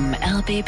vom RBB.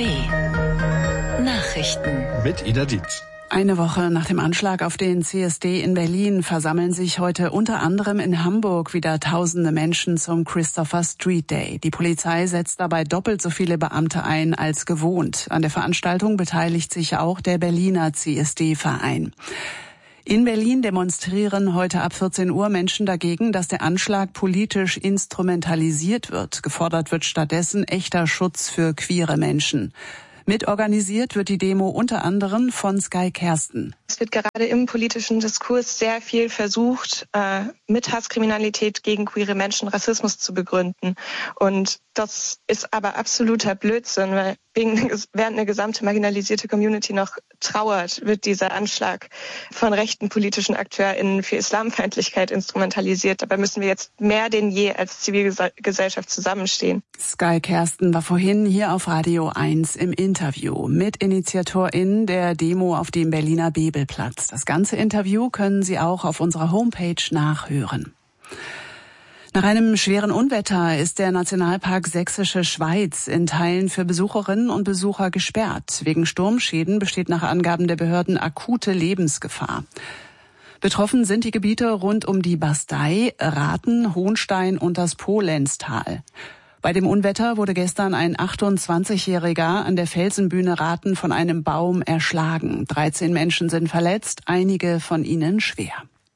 Nachrichten mit Ida Dietz. Eine Woche nach dem Anschlag auf den CSD in Berlin versammeln sich heute unter anderem in Hamburg wieder tausende Menschen zum Christopher Street Day. Die Polizei setzt dabei doppelt so viele Beamte ein als gewohnt. An der Veranstaltung beteiligt sich auch der Berliner CSD-Verein. In Berlin demonstrieren heute ab 14 Uhr Menschen dagegen, dass der Anschlag politisch instrumentalisiert wird. Gefordert wird stattdessen echter Schutz für queere Menschen. Mitorganisiert wird die Demo unter anderem von Sky Kersten. Es wird gerade im politischen Diskurs sehr viel versucht, mit Hasskriminalität gegen queere Menschen Rassismus zu begründen. Und das ist aber absoluter Blödsinn, weil während eine gesamte marginalisierte Community noch trauert, wird dieser Anschlag von rechten politischen AkteurInnen für Islamfeindlichkeit instrumentalisiert. Dabei müssen wir jetzt mehr denn je als Zivilgesellschaft zusammenstehen. Sky Kersten war vorhin hier auf Radio 1 im Interview mit InitiatorInnen der Demo auf dem Berliner Bebelplatz. Das ganze Interview können Sie auch auf unserer Homepage nachhören. Nach einem schweren Unwetter ist der Nationalpark Sächsische Schweiz in Teilen für Besucherinnen und Besucher gesperrt. Wegen Sturmschäden besteht nach Angaben der Behörden akute Lebensgefahr. Betroffen sind die Gebiete rund um die Bastei, Rathen, Hohnstein und das Polenztal. Bei dem Unwetter wurde gestern ein 28-Jähriger an der Felsenbühne Rathen von einem Baum erschlagen. 13 Menschen sind verletzt, einige von ihnen schwer.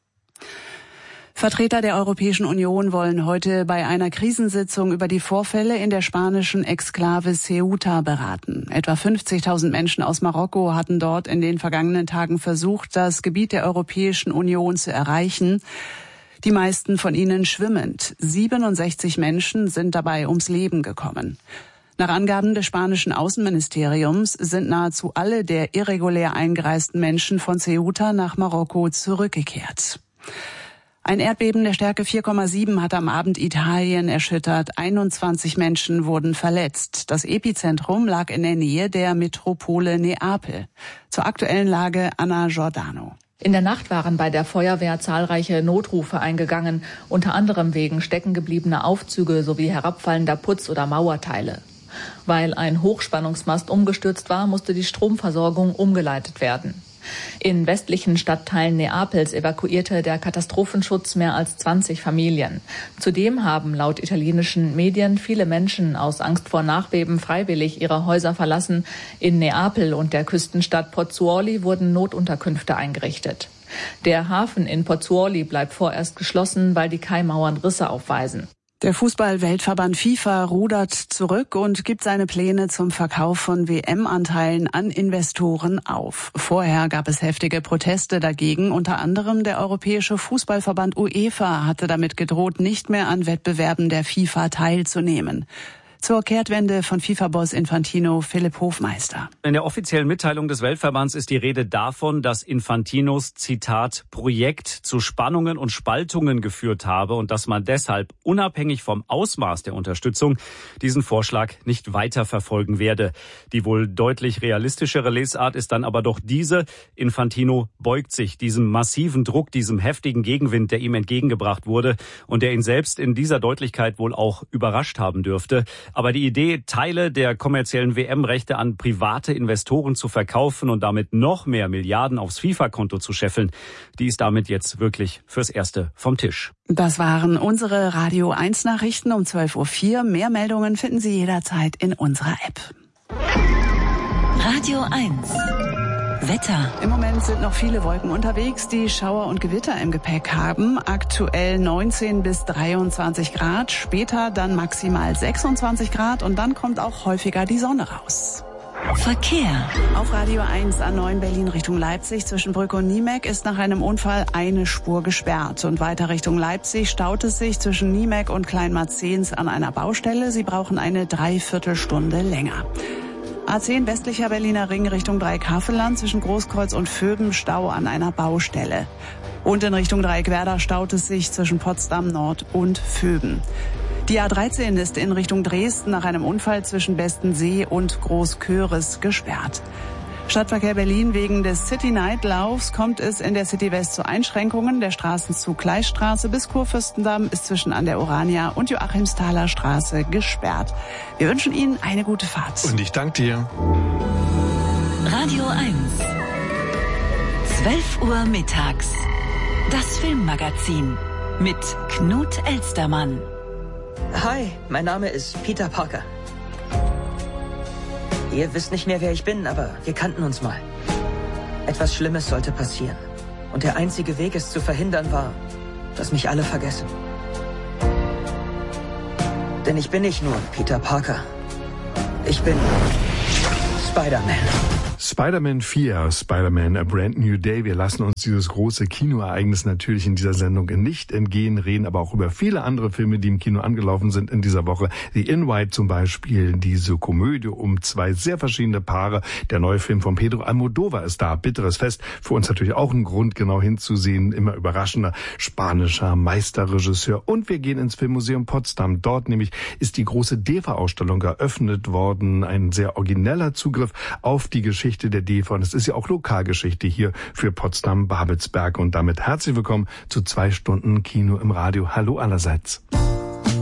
Vertreter der Europäischen Union wollen heute bei einer Krisensitzung über die Vorfälle in der spanischen Exklave Ceuta beraten. Etwa 50.000 Menschen aus Marokko hatten dort in den vergangenen Tagen versucht, das Gebiet der Europäischen Union zu erreichen. Die meisten von ihnen schwimmend. 67 Menschen sind dabei ums Leben gekommen. Nach Angaben des spanischen Außenministeriums sind nahezu alle der irregulär eingereisten Menschen von Ceuta nach Marokko zurückgekehrt. Ein Erdbeben der Stärke 4,7 hat am Abend Italien erschüttert. 21 Menschen wurden verletzt. Das Epizentrum lag in der Nähe der Metropole Neapel. Zur aktuellen Lage Anna Giordano. In der Nacht waren bei der Feuerwehr zahlreiche Notrufe eingegangen, unter anderem wegen steckengebliebener Aufzüge sowie herabfallender Putz- oder Mauerteile. Weil ein Hochspannungsmast umgestürzt war, musste die Stromversorgung umgeleitet werden. In westlichen Stadtteilen Neapels evakuierte der Katastrophenschutz mehr als 20 Familien. Zudem haben laut italienischen Medien viele Menschen aus Angst vor Nachbeben freiwillig ihre Häuser verlassen. In Neapel und der Küstenstadt Pozzuoli wurden Notunterkünfte eingerichtet. Der Hafen in Pozzuoli bleibt vorerst geschlossen, weil die Kaimauern Risse aufweisen. Der Fußball-Weltverband FIFA rudert zurück und gibt seine Pläne zum Verkauf von WM-Anteilen an Investoren auf. Vorher gab es heftige Proteste dagegen. Unter anderem der Europäische Fußballverband UEFA hatte damit gedroht, nicht mehr an Wettbewerben der FIFA teilzunehmen. Zur Kehrtwende von FIFA-Boss Infantino Philipp Hofmeister. In der offiziellen Mitteilung des Weltverbands ist die Rede davon, dass Infantinos, Zitat, Projekt zu Spannungen und Spaltungen geführt habe und dass man deshalb unabhängig vom Ausmaß der Unterstützung diesen Vorschlag nicht weiter verfolgen werde. Die wohl deutlich realistischere Lesart ist dann aber doch diese: Infantino beugt sich diesem massiven Druck, diesem heftigen Gegenwind, der ihm entgegengebracht wurde und der ihn selbst in dieser Deutlichkeit wohl auch überrascht haben dürfte. Aber die Idee, Teile der kommerziellen WM-Rechte an private Investoren zu verkaufen und damit noch mehr Milliarden aufs FIFA-Konto zu scheffeln, die ist damit jetzt wirklich fürs Erste vom Tisch. Das waren unsere Radio 1 Nachrichten um 12.04 Uhr. Mehr Meldungen finden Sie jederzeit in unserer App. Radio 1 Wetter. Im Moment sind noch viele Wolken unterwegs, die Schauer und Gewitter im Gepäck haben. Aktuell 19 bis 23 Grad, später dann maximal 26 Grad und dann kommt auch häufiger die Sonne raus. Verkehr. Auf Radio 1 A9 Berlin Richtung Leipzig zwischen Brücke und Niemek ist nach einem Unfall eine Spur gesperrt. Und weiter Richtung Leipzig staut es sich zwischen Niemek und Kleinmarzens an einer Baustelle. Sie brauchen eine Dreiviertelstunde länger. A10 westlicher Berliner Ring Richtung Dreieckhavelland zwischen Großkreuz und Vöben Stau an einer Baustelle. Und in Richtung Dreieckwerder staut es sich zwischen Potsdam Nord und Vöben. Die A13 ist in Richtung Dresden nach einem Unfall zwischen Bestensee und Großköris gesperrt. Stadtverkehr Berlin: wegen des City-Night-Laufs kommt es in der City West zu Einschränkungen. Der Straßenzug Gleisstraße bis Kurfürstendamm ist zwischen an der Urania und Joachimsthaler Straße gesperrt. Wir wünschen Ihnen eine gute Fahrt. Und ich danke dir. Radio 1. 12 Uhr mittags. Das Filmmagazin mit Knut Elstermann. Hi, mein Name ist Peter Parker. Ihr wisst nicht mehr, wer ich bin, aber wir kannten uns mal. Etwas Schlimmes sollte passieren. Und der einzige Weg, es zu verhindern, war, dass mich alle vergessen. Denn ich bin nicht nur Peter Parker. Ich bin Spider-Man. Spider-Man 4, Spider-Man A Brand New Day. Wir lassen uns dieses große Kinoereignis natürlich in dieser Sendung nicht entgehen, reden aber auch über viele andere Filme, die im Kino angelaufen sind in dieser Woche. The Invite zum Beispiel, diese Komödie um zwei sehr verschiedene Paare. Der neue Film von Pedro Almodóvar ist da, Bitteres Fest. Für uns natürlich auch ein Grund, genau hinzusehen. Immer überraschender spanischer Meisterregisseur. Und wir gehen ins Filmmuseum Potsdam. Dort nämlich ist die große DEFA-Ausstellung eröffnet worden. Ein sehr origineller Zugriff auf die Geschichte der DEFA. Und es ist ja auch Lokalgeschichte hier für Potsdam-Babelsberg. Und damit herzlich willkommen zu 2 Stunden Kino im Radio. Hallo allerseits.